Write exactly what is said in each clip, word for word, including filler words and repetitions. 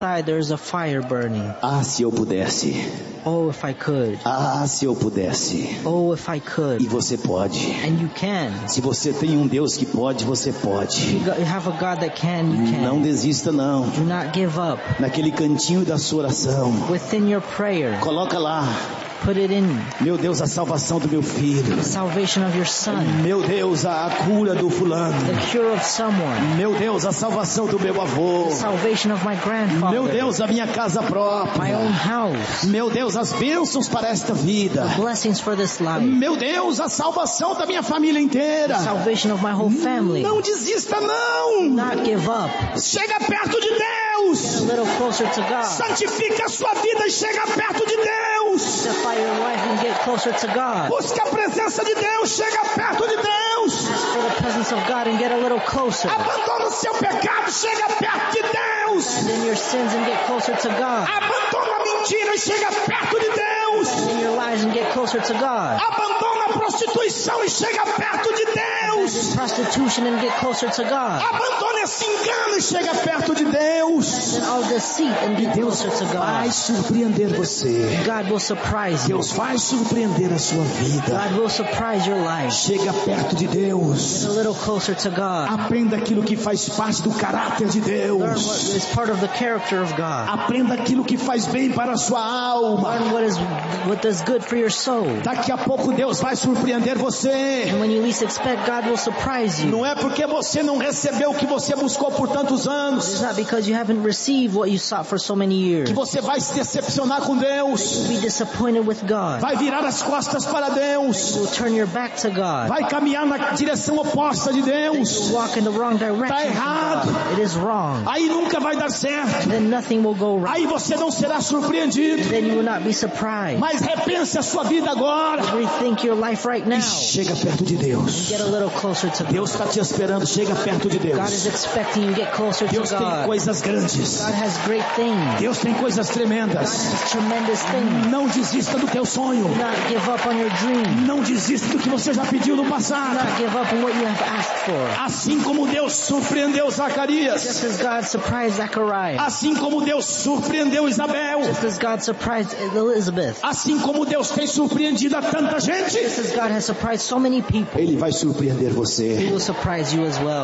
There's a fire burning. Ah, se eu pudesse. Oh, if I could. Ah, se eu pudesse. Oh, if I could. E você pode. And you can. Se você tem um Deus que pode, você pode. You, got, you have a God that can, you can. Não desista não. Do not give up. Naquele cantinho da sua oração. Within your prayer. Coloca lá. Put it in. Meu Deus, a salvação do meu filho. The salvation of your son. Meu Deus, a cura do fulano. The cure of someone. Meu Deus, a salvação do meu avô. The salvation of my grandfather. Meu Deus, a minha casa própria. My own house. Meu Deus, as bênçãos para esta vida. The blessings for this life. Meu Deus, a salvação da minha família inteira. The salvation of my whole family. Não desista não. Do not give up. Chega perto de Deus. Get a little closer to God. Santifica a sua vida e chega perto de Deus. Sanctify your life and get closer to God. Busca a presença de Deus, chega perto de Deus. Ask for the presence of God and get a little closer. Abandona o seu pecado, chega perto de Deus. Abandon your sins and get closer to God. Abandona a mentira e chega perto de Deus. Abandon your lies and get closer to God. Abandona a prostituição e chega perto de Deus. Abandon prostitution and get closer to God. Abandona esse engano e chega perto de Deus. Abandon all deceit and get closer to Vai God. surpreender você. God will surprise you. Deus vai surpreender a sua vida. God will surprise your life. Chega perto de Deus. Get a little closer to God. Aprenda aquilo que faz parte do caráter de Learn what Deus. is part of the character of God. Aprenda aquilo que faz bem para a sua alma. Learn what is what does good for your soul. Daqui a pouco Deus vai surpreender você. And when you least expect, God will surprise you. Não é porque você não recebeu o que você buscou por tantos It's anos not because you haven't received what you sought for so many years. que você vai se decepcionar com Deus. You'll be disappointed with God. Vai virar as costas para Deus. You'll turn your back to God. Vai caminhar na direção oposta de Deus. You'll walk in the wrong direction Tá from errado. God. It is wrong. Aí nunca vai dar certo. Then nothing will go right. Aí você não será surpreendido. Then you will not be surprised. Mas repense a sua vida agora. Rethink your life right now. E chega perto de Deus. Get a little closer to God. Deus está te esperando. Chega perto de God is Deus. expecting you to get closer to Deus tem God. coisas grandes. God has great things. Deus tem coisas God tremendas. has tremendous things. Não desista do teu sonho. Do not give up on your dream. Não desista do que você já pediu no Do passado. not give up on what you have asked for. Assim como Deus surpreendeu Just Zacarias. as God surprised Zechariah. Assim como Deus surpreendeu Isabel. Just as God surprised Elizabeth. Assim como Deus tem surpreendido a tanta gente. Just as God has surprised so many people. Ele vai surpreender He você. will surprise you as well.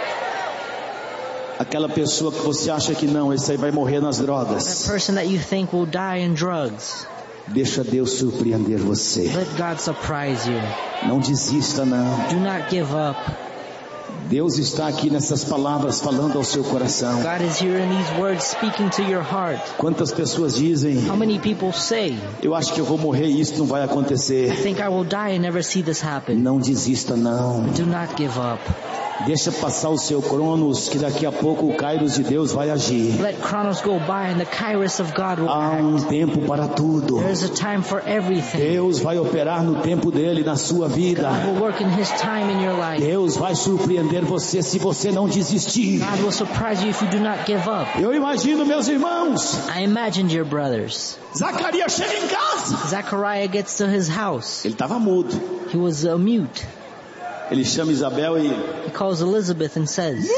Aquela pessoa que você acha que não, esse aí vai morrer nas That drogas. person that you think will die in drugs. Deixa Deus surpreender você. Let God surprise you. Não desista não. Do not give up. Deus está aqui nessas palavras falando ao seu coração. God is here in these words speaking to your heart. Quantas pessoas dizem: How many people say, eu acho que eu vou morrer e isso não vai I acontecer. think I will die and never see this happen. Não desista não. Do not give up. Deixa passar o seu cronos, que daqui a pouco o Kairos de Deus vai agir. Let chronos go by and the kairos of God will Há act. um tempo para tudo. There is a time for everything. Deus vai operar no tempo dele na sua vida. God will work in His time in your life. Deus vai surpreender você se você não desistir. God will surprise you if you do not give up. Eu imagino, meus irmãos, I imagined your brothers. Zacarias chega em casa. Zechariah gets to his house. Ele estava mudo. He was uh, mute. Ele chama Isabel e... He calls Elizabeth and says,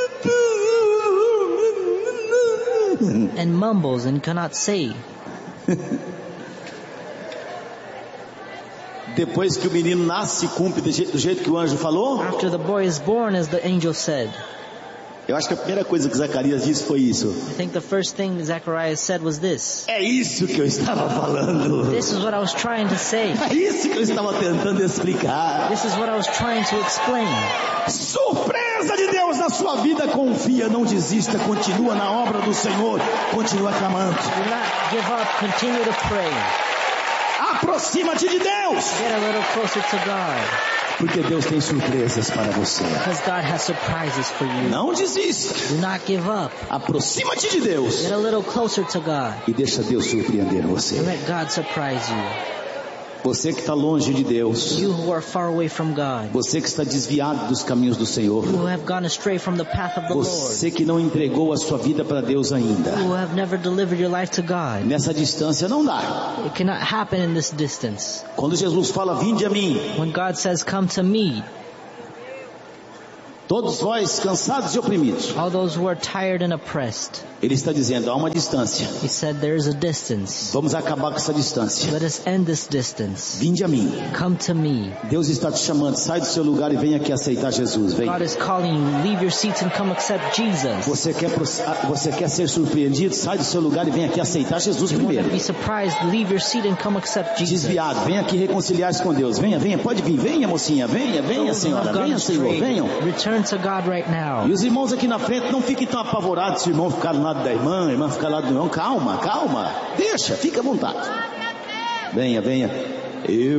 and mumbles and cannot say. Depois que o menino nasce, cumpre do jeito, do jeito que o anjo falou. After the boy is born, as the angel said. Eu acho que a primeira coisa que Zacarias disse foi isso. I think the first thing Zechariah said was this. É isso que eu estava falando. This is what I was trying to say. É isso que eu estava tentando explicar. This is what I was trying to explain. Surpresa de Deus na sua vida. Confia, não desista, continua na obra do Senhor, continua clamando. Do not give up. Continue to pray. Aproxima-te de Deus, Get a little closer to God. porque Deus tem surpresas para você. Because God has surprises for you. Não desista. Do not give up. Aproxima-te de Deus Get a little closer to God. e deixa Deus surpreender você. And let God surprise you. Você que está longe de Deus, You who are far away from God. você que está desviado dos caminhos do Senhor, Who have gone astray from the path of the Lord. você que não entregou a sua vida para Deus ainda. Who have never delivered your life to God. Nessa distância não dá. It cannot happen in this distance. Quando Jesus fala, vinde a mim, When God says, come to me, Todos vós cansados e oprimidos. All those who are tired and oppressed. Ele está dizendo, há uma distância. He said there is a distance. Vamos acabar com essa distância. Let us end this distance. Vinde a mim. Come to me. Deus está te chamando, sai do seu lugar e vem aqui aceitar Jesus. Vem. God is calling you, leave your seats and come accept Jesus. Você quer, você quer ser surpreendido? Sai do seu lugar e vem aqui aceitar Jesus You primeiro. want to be surprised, leave your seat and come accept Jesus. Desviado, venha aqui reconciliar-se com Deus. Venha, venha, pode vir, venha mocinha, venha, venha senhora, venha Senhor, venham. Return to God right now. E os irmãos aqui na frente, não fiquem tão apavorados se o irmão ficar do lado da irmã, a irmã ficar do lado do irmão. Calma, calma. Deixa, fica à vontade. Venha, venha. Eu